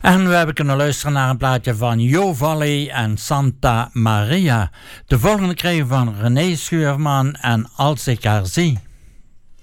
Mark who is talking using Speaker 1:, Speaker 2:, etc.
Speaker 1: En we hebben kunnen luisteren naar een plaatje van Jo Valley en Santa Maria. De volgende kregen van René Schuurman en Als ik haar zie.